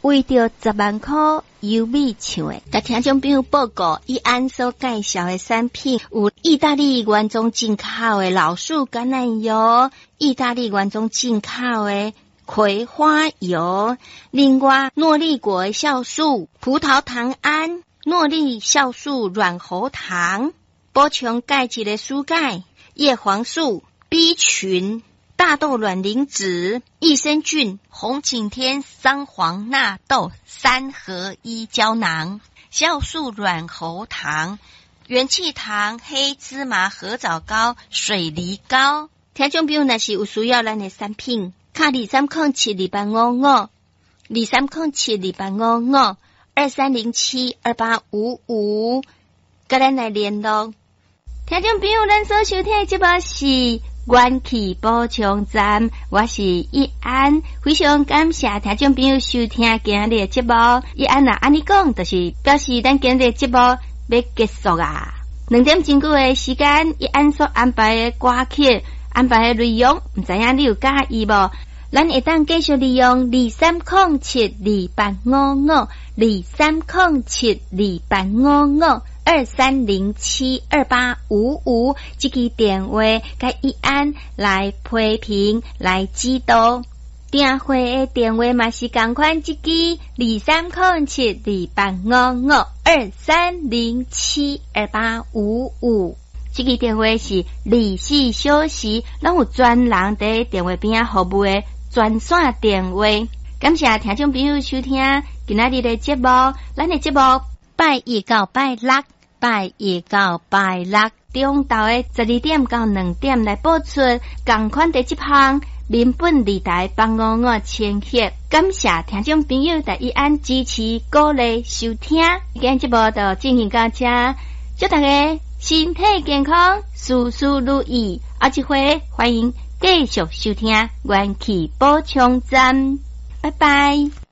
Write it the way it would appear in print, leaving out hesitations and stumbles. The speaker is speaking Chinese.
为着10万块优美唱的，甲听众朋友报告，伊安所介绍的产品有意大利原装进口的老树橄榄油，意大利原装进口的葵花油，另外诺丽果酵素、葡萄糖胺、诺丽酵素软喉糖，补充钙质的蔬钙、叶黄素、B 群、大豆卵磷脂、益生菌、红景天桑黄纳豆3合1胶囊、酵素软喉糖、元气糖、黑芝麻合枣膏、水梨膏。听众朋友若是有需要咱的产品，卡2307285523072855，甲咱来联络。听众朋友，咱所收听的节目是元气补充站，我是易安，非常感谢听众朋友收听今日的节目。易安安尼讲，就是表示咱今日的节目要结束啊。2点钟的时间，易安所安排的歌曲、安排的内容，唔知影你有介意无？咱会当继续利用2307285523072855这个电话，甲易安来批评来指导。订货的电话嘛是同款，这个2307285523072855。这个电话是24小时，拢有专人在电话边服务的专线电话。感谢听众朋友收听今仔日的节目，咱的节目拜一到拜六中昼的12点到2点来播出，同款的这项民本电台帮我千协。感谢听众朋友在易安支持鼓励收听，今天节目就进行到这，祝大家身体健康，事事如意。下一回欢迎继续收听元气补充站，拜拜。